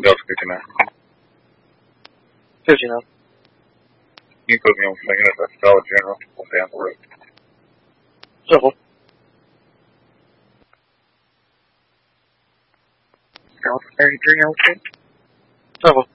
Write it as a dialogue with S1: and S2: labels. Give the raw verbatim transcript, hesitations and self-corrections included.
S1: Delta fifty-nine.
S2: fifty-nine.
S1: You put me on swinging at that Dollar General on down the road.
S2: Civil.
S1: Delta thirty-three oh six.
S2: Civil.